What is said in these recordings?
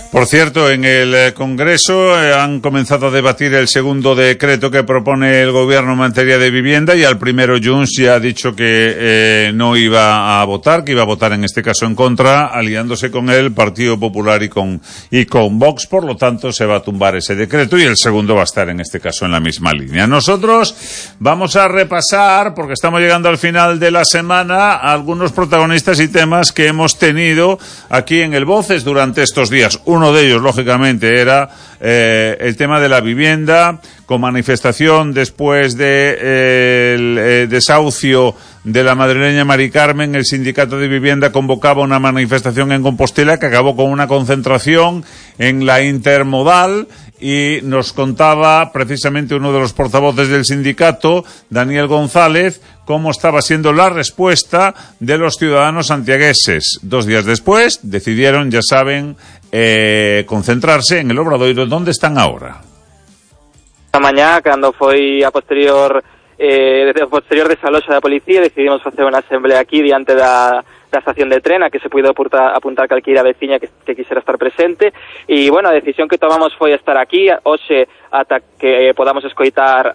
Por cierto, en el Congreso han comenzado a debatir el segundo decreto que propone el Gobierno en materia de vivienda, y al primero Junts ya ha dicho que no iba a votar, que iba a votar en este caso en contra, aliándose con el Partido Popular y con Vox. Por lo tanto, se va a tumbar ese decreto y el segundo va a estar en este caso en la misma línea. Nosotros vamos a repasar, porque estamos llegando al final de la semana, algunos protagonistas y temas que hemos tenido aquí en el Voces durante estos días. Uno de ellos, lógicamente, era el tema de la vivienda, con manifestación después del desahucio de la madrileña Mari Carmen. El sindicato de vivienda convocaba una manifestación en Compostela que acabó con una concentración en la Intermodal, y nos contaba precisamente uno de los portavoces del sindicato, Daniel González, cómo estaba siendo la respuesta de los ciudadanos santiagueses. 2 días después decidieron, ya saben, concentrarse en el Obradoiro. ¿Dónde están ahora? Esta mañá, cando foi a posterior desaloxo da policía, decidimos facer unha asamblea aquí diante da estación de tren, a que se puido apuntar calquera veciña que quixera estar presente. E, bueno, a decisión que tomamos foi estar aquí hoxe ata que podamos escoitar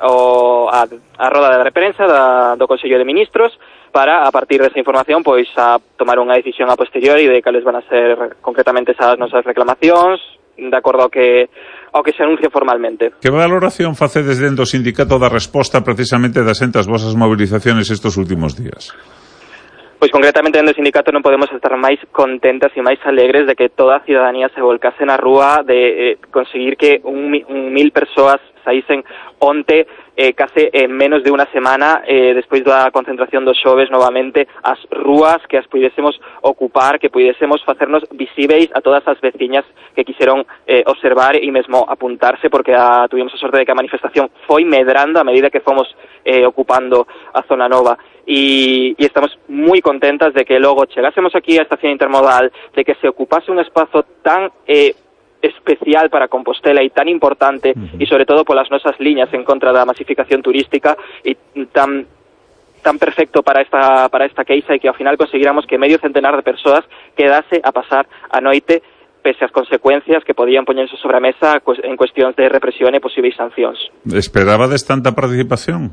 a roda de prensa do Consello de Ministros, para, a partir desa información, pois a tomar unha decisión a posteriori de cales van a ser concretamente esas nosas reclamacións, de acordo ao que se anuncie formalmente. Que valoración facedes dentro do sindicato da resposta precisamente das entas vosas movilizaciones estes últimos días? Pois concretamente dentro do sindicato non podemos estar máis contentas e máis alegres de que toda a ciudadanía se volcase na rúa, de conseguir que 1.000 persoas saísen onte, case en menos de unha semana, despois da concentración dos xoves novamente, as rúas, que as puidésemos ocupar, que puidésemos facernos visíveis a todas as veciñas que quixeron observar e mesmo apuntarse, porque tuvimos a sorte de que a manifestación foi medrando a medida que fomos ocupando a zona nova. E estamos moi contentas de que logo chegásemos aquí á estación intermodal, de que se ocupase un espazo tan especial para Compostela e tan importante, e sobre todo polas nosas liñas en contra da masificación turística, e tan perfecto para esta queixa, e que ao final conseguiramos que medio centenar de persoas quedase a pasar a noite, pese ás consecuencias que podían poñerse sobre a mesa en cuestións de represión e posibles sancións. Esperabades tanta participación?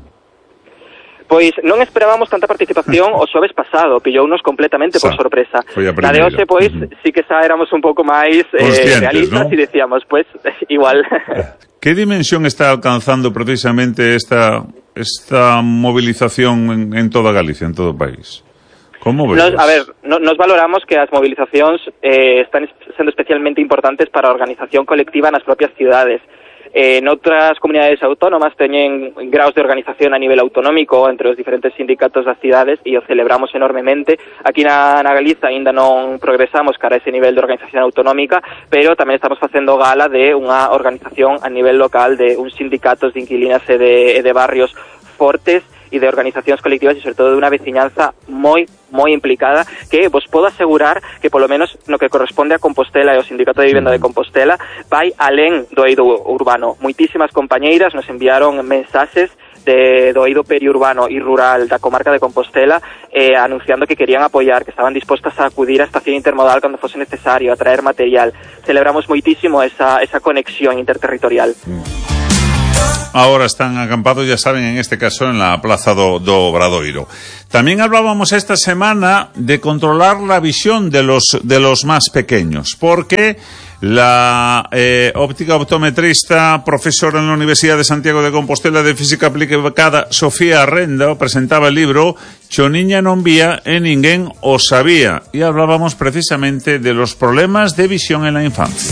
Pois non esperábamos tanta participación o xoves pasado, pillounos completamente por sorpresa. Na de hoxe, pois, sí que xa éramos un pouco máis realistas, ¿no? E decíamos, pois, igual. ¿Qué dimensión está alcanzando precisamente esta movilización en toda Galicia, en todo o país? ¿Cómo ves? Nos valoramos que as movilizacións están sendo especialmente importantes para a organización colectiva nas propias cidades. Noutras comunidades autónomas teñen graos de organización a nivel autonómico entre os diferentes sindicatos das cidades, e o celebramos enormemente. Aquí na Galiza aínda non progresamos cara a ese nivel de organización autonómica, pero tamén estamos facendo gala de unha organización a nivel local, de uns sindicatos de inquilinas e de barrios fortes, e de organizacións colectivas, e sobre todo de unha veciñanza moi implicada, que vos podo asegurar que polo menos no que corresponde a Compostela e ao Sindicato de Vivenda de Compostela vai alén do eido urbano. Moitísimas compañeiras nos enviaron mensaxes do eido periurbano e rural da comarca de Compostela, anunciando que querían apoiar, que estaban dispostas a acudir á estación intermodal cando fose necesario, a traer material. Celebramos moitísimo esa conexión interterritorial. Ahora están acampados, ya saben, en este caso en la plaza do Obradoiro. También hablábamos esta semana de controlar la visión de los más pequeños, porque la óptica optometrista, profesora en la Universidad de Santiago de Compostela de Física Aplicada, Sofía Arrenda, presentaba el libro "Cho niña non vía e ninguén o sabía", y hablábamos precisamente de los problemas de visión en la infancia.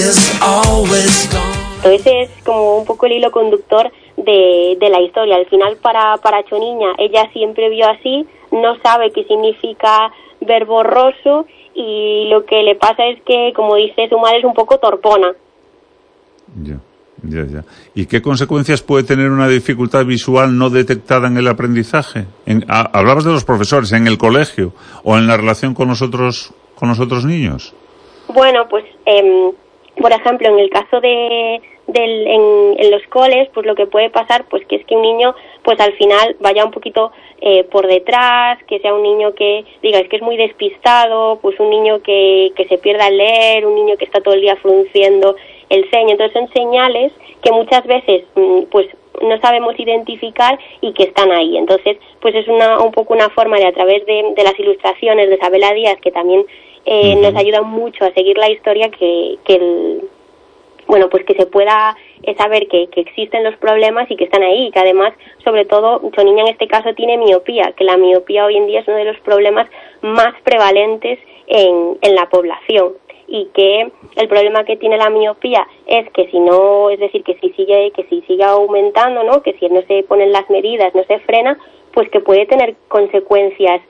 Ese es como un poco el hilo conductor de la historia. Al final, para Choniña, ella siempre vio así, no sabe qué significa ver borroso, y lo que le pasa es que, como dice su madre, es un poco torpona. Ya. ¿Y qué consecuencias puede tener una dificultad visual no detectada en el aprendizaje? Hablabas de los profesores, en el colegio o en la relación con los otros niños. Bueno, pues por ejemplo, en el caso en los coles, pues lo que puede pasar, pues que es que un niño, pues al final vaya un poquito por detrás, que sea un niño que diga es que es muy despistado, pues un niño que se pierda al leer, un niño que está todo el día frunciendo el ceño. Entonces son señales que muchas veces pues no sabemos identificar y que están ahí. Entonces pues es un poco una forma de, a través de las ilustraciones de Isabela Díaz, que también nos ayuda mucho a seguir la historia, que se pueda saber que existen los problemas y que están ahí, y que además, sobre todo, Choniña en este caso tiene miopía, que la miopía hoy en día es uno de los problemas más prevalentes en la población, y que el problema que tiene la miopía es que si sigue aumentando, ¿no?, que si no se ponen las medidas, no se frena, pues que puede tener consecuencias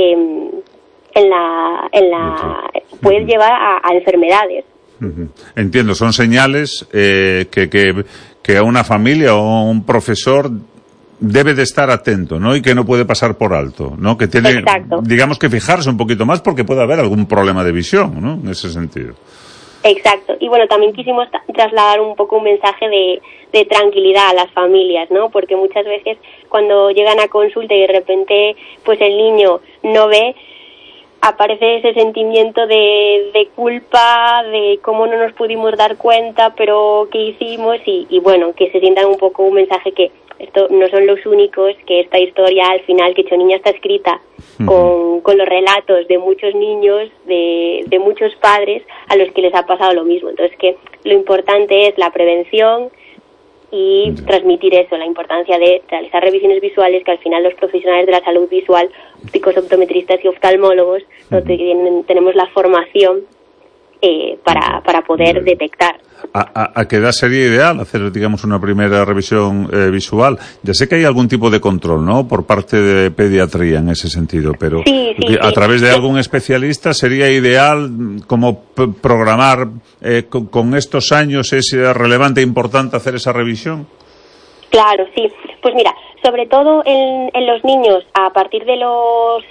puede llevar a enfermedades. Entiendo, son señales que a una familia o un profesor debe de estar atento, ¿no? Y que no puede pasar por alto, ¿no? Que tiene, exacto, digamos, que fijarse un poquito más, porque puede haber algún problema de visión, ¿no?, en ese sentido. Exacto. Y bueno, también quisimos trasladar un poco un mensaje de tranquilidad a las familias, ¿no? Porque muchas veces cuando llegan a consulta y de repente pues el niño no ve, aparece ese sentimiento de culpa, de cómo no nos pudimos dar cuenta, pero qué hicimos, y bueno, que se sientan un poco un mensaje que esto no son los únicos, que esta historia al final, que Choniña está escrita con los relatos de muchos niños, de muchos padres a los que les ha pasado lo mismo. Entonces que lo importante es la prevención y transmitir eso, la importancia de realizar revisiones visuales, que al final los profesionales de la salud visual, ópticos, optometristas y oftalmólogos, tenemos la formación para poder detectar. ¿A qué edad sería ideal hacer, digamos, una primera revisión visual? Ya sé que hay algún tipo de control, ¿no?, por parte de pediatría en ese sentido, pero sí, a través de algún especialista sería ideal como programar con estos años. ¿Es relevante e importante hacer esa revisión? Claro, sí. Pues mira, sobre todo en los niños a partir de los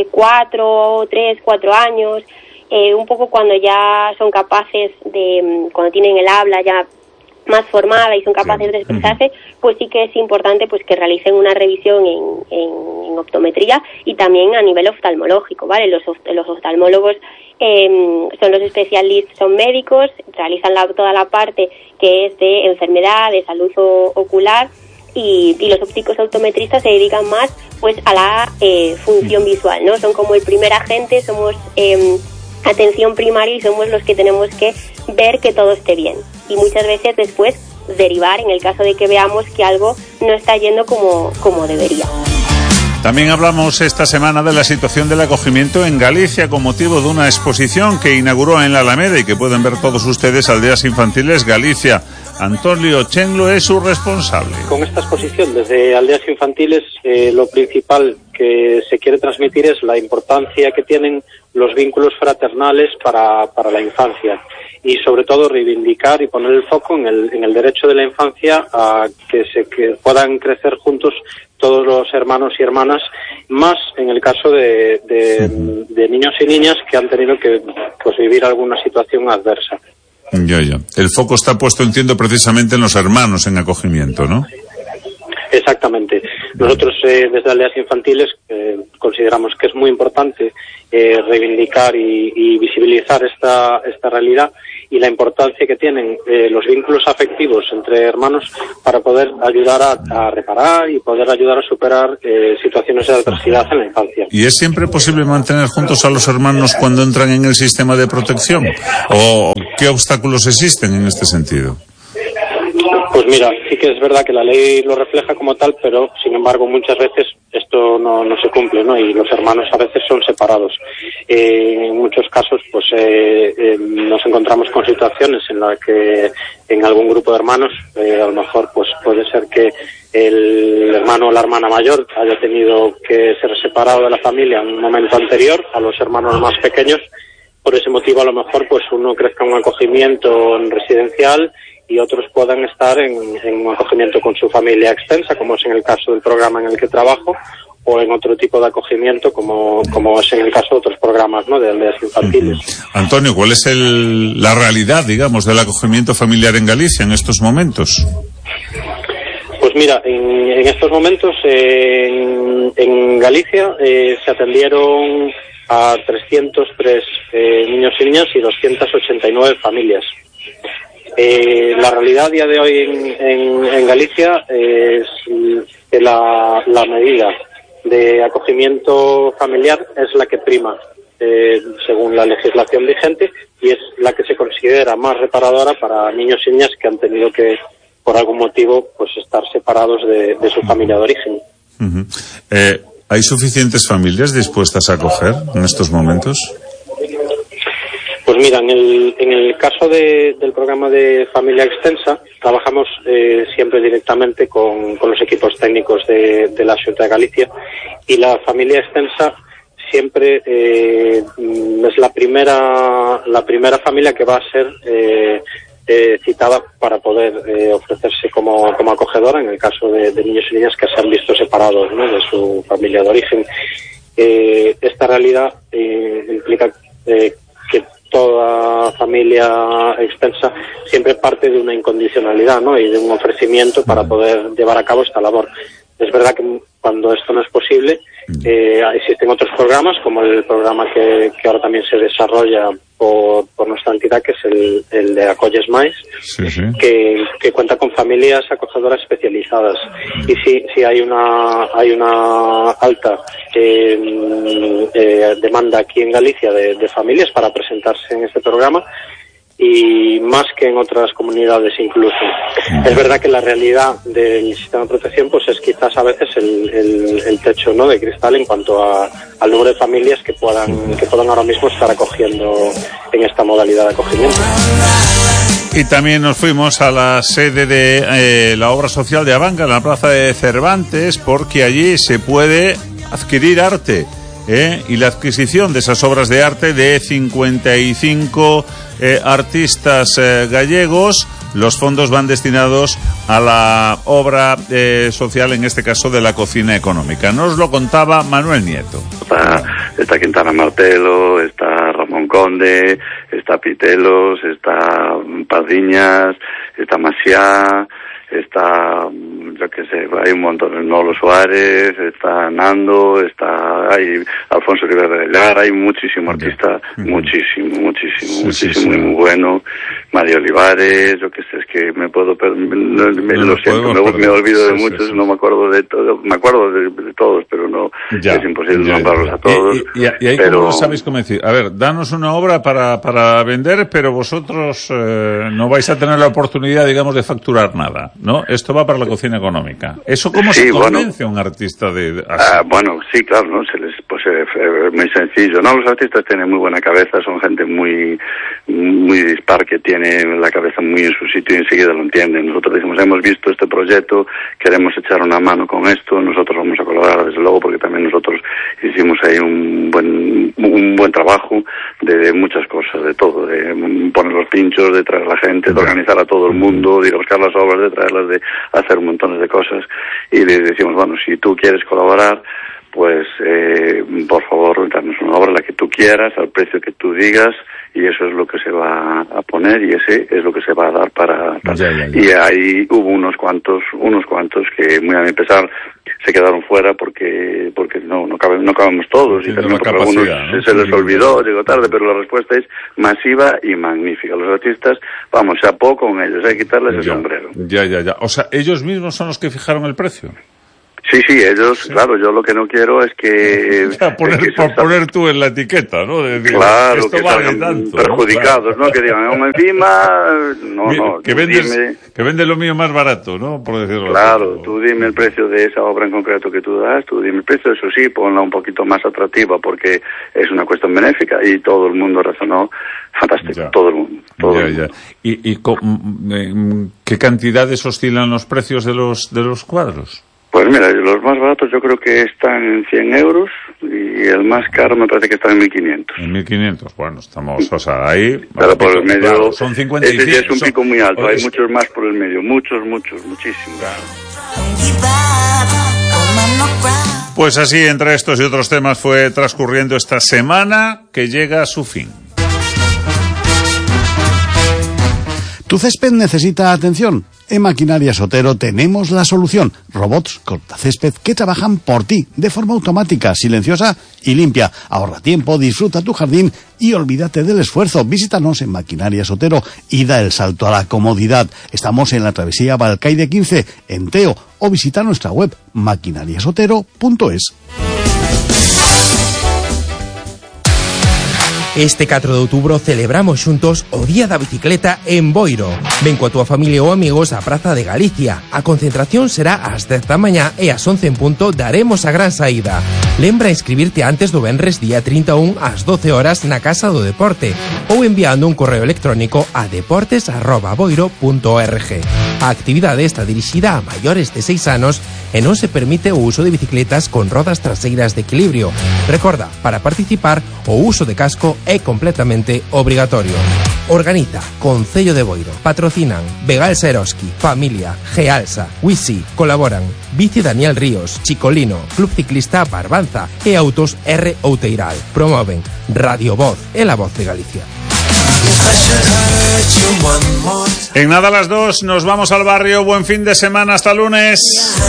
3-4 años, un poco cuando ya son capaces cuando tienen el habla ya más formada y son capaces de expresarse, pues sí que es importante pues que realicen una revisión en optometría y también a nivel oftalmológico, ¿vale? Los oftalmólogos son los especialistas, son médicos, realizan toda la parte que es de enfermedad, de salud ocular, y los ópticos optometristas se dedican más pues a la función visual, ¿no? Son como el primer agente, somos atención primaria y somos los que tenemos que ver que todo esté bien, y muchas veces después derivar en el caso de que veamos que algo no está yendo como debería. También hablamos esta semana de la situación del acogimiento en Galicia con motivo de una exposición que inauguró en la Alameda y que pueden ver todos ustedes, Aldeas Infantiles Galicia. Antonio Chenlo es su responsable. Con esta exposición desde Aldeas Infantiles lo principal que se quiere transmitir es la importancia que tienen los vínculos fraternales para la infancia, y sobre todo reivindicar y poner el foco en el derecho de la infancia a que puedan crecer juntos todos los hermanos y hermanas, más en el caso de niños y niñas que han tenido que pues vivir alguna situación adversa. Ya. El foco está puesto, entiendo, precisamente en los hermanos en acogimiento, ¿no? Exactamente. Nosotros desde Aldeas Infantiles consideramos que es muy importante reivindicar y visibilizar esta realidad y la importancia que tienen los vínculos afectivos entre hermanos para poder ayudar a reparar y poder ayudar a superar situaciones de adversidad en la infancia. ¿Y es siempre posible mantener juntos a los hermanos cuando entran en el sistema de protección? ¿O qué obstáculos existen en este sentido? Pues mira, sí que es verdad que la ley lo refleja como tal, pero sin embargo muchas veces esto no se cumple, ¿no? Y los hermanos a veces son separados. En muchos casos pues nos encontramos con situaciones en las que en algún grupo de hermanos a lo mejor pues puede ser que el hermano o la hermana mayor haya tenido que ser separado de la familia en un momento anterior a los hermanos más pequeños. Por ese motivo a lo mejor pues uno crezca en un acogimiento residencial y otros puedan estar en un acogimiento con su familia extensa, como es en el caso del programa en el que trabajo, o en otro tipo de acogimiento, como es en el caso de otros programas, ¿no?, de aldeas infantiles. Antonio, ¿cuál es la realidad, digamos, del acogimiento familiar en Galicia en estos momentos? Pues mira, en estos momentos en Galicia se atendieron a 303 niños y niñas y 289 familias. La realidad a día de hoy en Galicia es que la medida de acogimiento familiar es la que prima según la legislación vigente, y es la que se considera más reparadora para niños y niñas que han tenido que, por algún motivo, pues estar separados de su familia de origen. Uh-huh. ¿Hay suficientes familias dispuestas a acoger en estos momentos? Pues mira, en el caso del programa de familia extensa, trabajamos siempre directamente con los equipos técnicos de la Xunta de Galicia, y la familia extensa siempre es la primera familia que va a ser citada para poder ofrecerse como acogedora en el caso de niños y niñas que se han visto separados, ¿no?, de su familia de origen. Esta realidad implica que toda familia extensa siempre parte de una incondicionalidad, ¿no?, y de un ofrecimiento para poder llevar a cabo esta labor. Es verdad que cuando esto no es posible, existen otros programas, como el programa que ahora también se desarrolla por nuestra entidad, que es el de Acolles Mais, que cuenta con familias acogedoras especializadas. Y sí hay una alta demanda aquí en Galicia de familias para presentarse en este programa, y más que en otras comunidades incluso. Es verdad que la realidad del sistema de protección pues es quizás a veces el techo, ¿no?, de cristal en cuanto al número de familias que puedan ahora mismo estar acogiendo en esta modalidad de acogimiento. Y también nos fuimos a la sede de la obra social de Abanga, en la plaza de Cervantes, porque allí se puede adquirir arte. Y la adquisición de esas obras de arte de 55 artistas gallegos. Los fondos van destinados a la obra social, en este caso de la cocina económica. Nos lo contaba Manuel Nieto. Está Quintana Martelo, está Ramón Conde, está Pitelos, está Pardiñas, está Maciá, está, yo qué sé, hay un montón, Nolo Suárez, está Nando, hay Alfonso Rivera de Lara, hay muchísimo artista, muchísimo, y muy bueno, Mario Olivares, yo qué sé, es que me olvido de muchos, no me acuerdo de todos, me acuerdo de todos, pero no, es imposible nombrarlos a todos. ¿Y ahí cómo lo sabéis convencido? A ver, danos una obra para vender, pero vosotros no vais a tener la oportunidad, digamos, de facturar nada, ¿no? Esto va para la cocina económica. ¿Eso cómo se convence a un artista de así? Bueno, sí, claro, ¿no? Muy sencillo, ¿no? Los artistas tienen muy buena cabeza, son gente muy dispar, que tiene la cabeza muy en su sitio y enseguida lo entienden. Nosotros decimos, hemos visto este proyecto, queremos echar una mano con esto, nosotros vamos a colaborar, desde luego, porque también nosotros hicimos ahí un buen trabajo de muchas cosas, de todo, de poner los pinchos, de traer a la gente, de organizar a todo el mundo, de ir a buscar las obras, de traerlas, de hacer montones de cosas, y le decimos, bueno, si tú quieres colaborar, pues por favor, danos una obra, la que tú quieras, al precio que tú digas, y eso es lo que se va a poner, y ese es lo que se va a dar para... Y ahí hubo unos cuantos que, muy a mi pesar, se quedaron fuera porque no cabemos todos, y también porque algunos se les olvidó, llegó tarde, pero la respuesta es masiva y magnífica. Los artistas, vamos, se apó con ellos, hay que quitarles el sombrero. Ya. O sea, ellos mismos son los que fijaron el precio. Sí, ellos, claro, yo lo que no quiero es que... poner tú en la etiqueta, ¿no? De decir, claro, esto que vale salgan tanto, perjudicados, ¿no? Que digan, encima... No, que vendes lo mío más barato, ¿no? Por decirlo claro, así. Tú dime el precio de esa obra en concreto que tú das, tú dime el precio, eso sí, ponla un poquito más atractiva porque es una cuestión benéfica, y todo el mundo razonó fantástico, todo el mundo. Ya. ¿Y qué cantidades oscilan los precios de los cuadros? Pues mira, los más baratos yo creo que están en 100 euros y el más caro me parece que está en 1500. En 1500, bueno, estamos, o sea, ahí... Pero por el medio, claro, son 55. Ese ya es un pico muy alto, hay muchos más por el medio, muchísimos. Claro. Pues así, entre estos y otros temas, fue transcurriendo esta semana que llega a su fin. ¿Tu césped necesita atención? En Maquinarias Otero tenemos la solución. Robots cortacésped que trabajan por ti, de forma automática, silenciosa y limpia. Ahorra tiempo, disfruta tu jardín y olvídate del esfuerzo. Visítanos en Maquinarias Otero y da el salto a la comodidad. Estamos en la travesía Balcaide 15, en Teo, o visita nuestra web maquinariasotero.es. Este 4 de outubro celebramos xuntos o Día da Bicicleta en Boiro. Ven coa túa familia ou amigos á Praza de Galicia. A concentración será ás 10 da mañá e ás 11 en punto daremos a gran saída. Lembra inscribirte antes do venres día 31 ás 12 horas na Casa do Deporte ou enviando un correo electrónico a deportes@boiro.org. A actividade está dirixida a maiores de 6 anos e non se permite o uso de bicicletas con rodas traseiras de equilibrio. Recorda, para participar, o uso de casco é completamente obrigatorio. Organiza Concello de Boiro. Patrocinan Begalsa Eroski, Familia, Gealsa, Wisi. Colaboran Bici Daniel Ríos, Chicolino, Club Ciclista Barbanza e Autos R. Outeiral. Promoven Radio Voz e la Voz de Galicia. En nada, las 2, nos vamos al barrio. Buen fin de semana, hasta lunes.